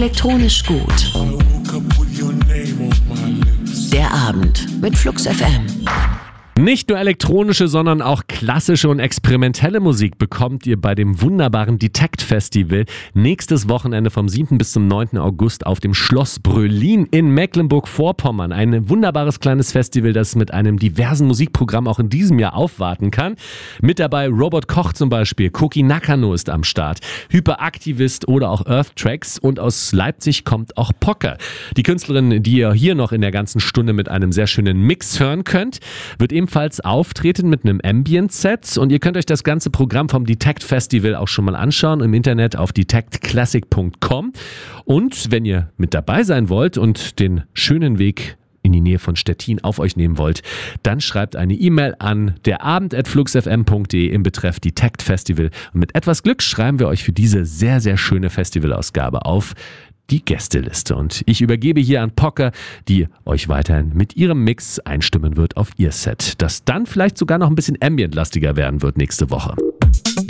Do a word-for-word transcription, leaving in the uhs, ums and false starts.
elektronisch gut. Der Abend mit Flux F M. Nicht nur elektronische, sondern auch klassische und experimentelle Musik bekommt ihr bei dem wunderbaren Detect Festival nächstes Wochenende vom siebten bis zum neunten August auf dem Schloss Brölin in Mecklenburg-Vorpommern. Ein wunderbares kleines Festival, das mit einem diversen Musikprogramm auch in diesem Jahr aufwarten kann. Mit dabei Robert Koch zum Beispiel, Koki Nakano ist am Start, Hyperaktivist oder auch Earth Tracks, und aus Leipzig kommt auch Pocker. Die Künstlerin, die ihr hier noch in der ganzen Stunde mit einem sehr schönen Mix hören könnt, wird ebenfalls auftreten mit einem Ambient-Set, und ihr könnt euch das ganze Programm vom Detect Festival auch schon mal anschauen im Internet auf detect classic punkt com. Und wenn ihr mit dabei sein wollt und den schönen Weg in die Nähe von Stettin auf euch nehmen wollt, dann schreibt eine E-Mail an derabend at fluxfm punkt de im Betreff Detect Festival, und mit etwas Glück schreiben wir euch für diese sehr, sehr schöne Festivalausgabe auf die Gästeliste. Und ich übergebe hier an Pocker, die euch weiterhin mit ihrem Mix einstimmen wird auf ihr Set, das dann vielleicht sogar noch ein bisschen ambient-lastiger werden wird nächste Woche.